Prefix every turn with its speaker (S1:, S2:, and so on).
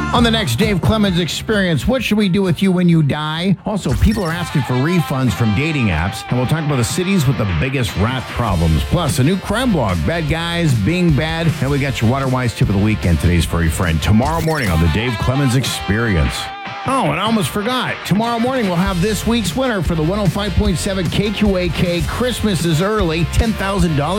S1: On the next Dave Clemens Experience, what should we do with you when you die? Also, people are asking for refunds from dating apps, and we'll talk about the cities with the biggest rat problems. Plus, a new crime blog, Bad Guys Being Bad, and we got your Water-Wise tip of the weekend, today's furry friend, tomorrow morning on the Dave Clemens Experience. Oh, and I almost forgot. Tomorrow morning, we'll have this week's winner for the 105.7 KQAK Christmas is Early, $10,000